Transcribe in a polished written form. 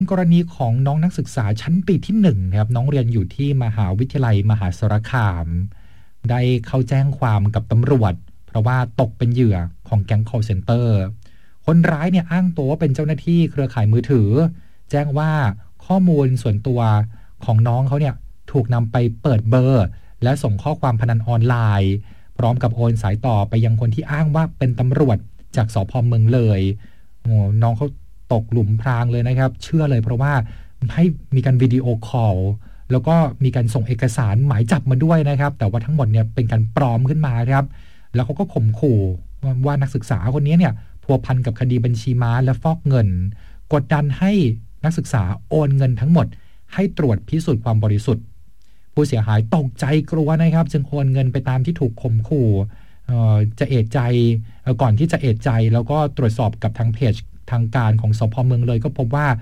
กรณีของน้องนักศึกษาชั้นปีที่1ครับน้องเรียนอยู่ที่มหาวิทยาลัยมหาสารคามได้เข้าแจ้งความกับตำรวจเพราะว่าตกเป็นเหยื่อของแก๊ง call center คนร้ายเนี่ยอ้างตัวว่าเป็นเจ้าหน้าที่เครือข่ายมือถือแจ้งว่าข้อมูลส่วนตัวของน้องเขาเนี่ยถูกนำไปเปิดเบอร์และส่งข้อความพนันออนไลน์พร้อมกับโอนสายต่อไปยังคนที่อ้างว่าเป็นตำรวจจากสภ.เมืองเลยโอ้น้องเขาตกหลุมพรางเลยนะครับเชื่อเลยเพราะว่าให้มีการวิดีโอคอลแล้วก็มีการส่งเอกสารหมายจับมาด้วยนะครับแต่ว่าทั้งหมดเนี่ยเป็นการปลอมขึ้นมาครับแล้วเขาก็ข่มขู่ว่านักศึกษาคนนี้เนี่ยพัวพันกับคดีบัญชีม้าและฟอกเงินกดดันให้นักศึกษาโอนเงินทั้งหมดให้ตรวจพิสูจน์ความบริสุทธิ์ผู้เสียหายตกใจกลัวนะครับจึงโอนเงินไปตามที่ถูกข่มขู่จะเอะใจก่อนที่จะเอะใจแล้วก็ตรวจสอบกับทางเพจทางการของสภ.เมืองเลยก็พบว่า